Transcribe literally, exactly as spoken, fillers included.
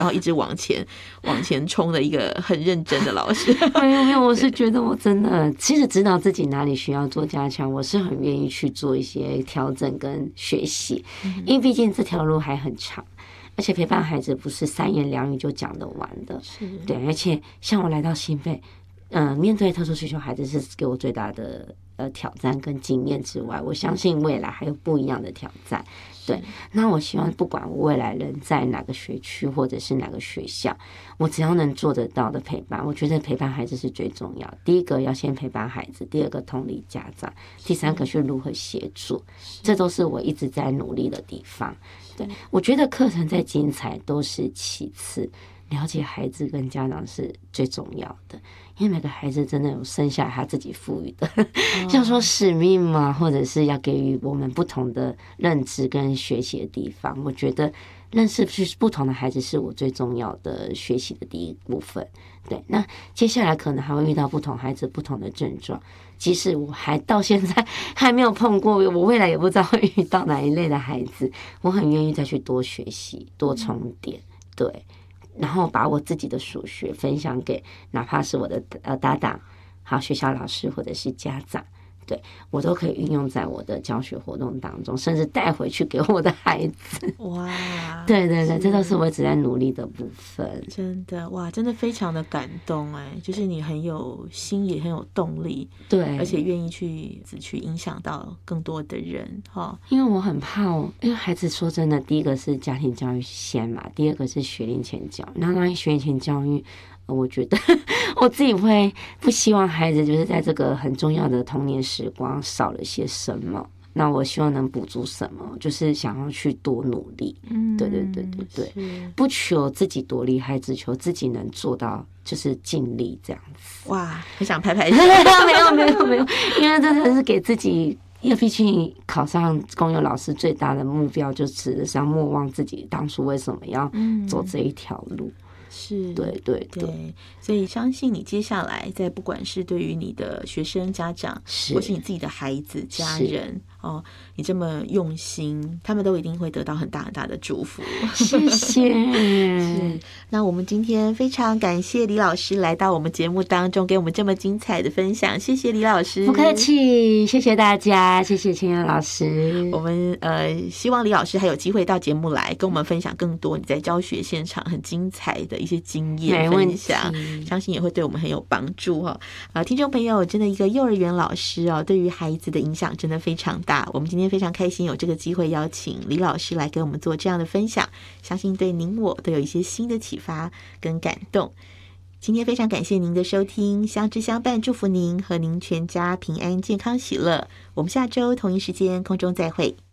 然后一直往前往前冲的一个很认真的老师。 没有没有，我是觉得我真的其实知道自己哪里需要做加强，我是很愿意去做一些调整跟学习，因为毕竟这条路还很长。而且陪伴孩子不是三言两语就讲得完的，对。而且像我来到新北，呃，面对特殊需求孩子是给我最大的呃挑战跟经验之外，我相信未来还有不一样的挑战。对，那我希望不管我未来人在哪个学区或者是哪个学校，我只要能做得到的陪伴，我觉得陪伴孩子是最重要。第一个要先陪伴孩子，第二个同理家长，第三个是如何协助，这都是我一直在努力的地方。对，我觉得课程再精彩都是其次，了解孩子跟家长是最重要的，因为每个孩子真的有生下来他自己赋予的，像说使命嘛，或者是要给予我们不同的认知跟学习的地方。我觉得认识不同的孩子是我最重要的学习的第一部分。对，那接下来可能还会遇到不同孩子不同的症状，即使我还到现在还没有碰过，我未来也不知道会遇到哪一类的孩子，我很愿意再去多学习多充电。对，然后把我自己的所学分享给哪怕是我的呃搭档，好学校老师或者是家长，对，我都可以运用在我的教学活动当中，甚至带回去给我的孩子。 哇， 对对对，这都是我一直在努力的部分。 真的哇，真的非常的感动哎，就是你很有心，也很有动力， 对， 而且愿意去去影响到更多的人哈。 因为我很怕哦，因为孩子说真的，第一个是家庭教育先嘛，第二个是学龄前教育。那关于学龄前教育，我觉得我自己会不希望孩子就是在这个很重要的童年时光少了些什么，那我希望能补足什么，就是想要去多努力。嗯，对对对对对，不求自己多厉害，只求自己能做到，就是尽力这样子。 哇，很想拍拍手。 没有没有没有，因为真的是给自己。因为毕竟考上公幼老师最大的目标，就指的是要莫忘自己当初为什么要走这一条路。嗯， 是， 对对 对, 对，所以相信你接下来在不管是对于你的学生家长，或是你自己的孩子家人哦，你这么用心，他们都一定会得到很大很大的祝福。 谢谢。 是，那我们今天非常感谢李老师来到我们节目当中，给我们这么精彩的分享，谢谢李老师。 不客气，谢谢大家，谢谢青安老师。 我们呃希望李老师还有机会到节目来跟我们分享更多你在教学现场很精彩的一些经验分享，相信也会对我们很有帮助哈。啊，听众朋友，真的一个幼儿园老师哦，对于孩子的影响真的非常大。我们今天非常开心有这个机会邀请李老师来给我们做这样的分享，相信对您我都有一些新的启发跟感动。今天非常感谢您的收听，相知相伴，祝福您和您全家平安健康喜乐。我们下周同一时间空中再会。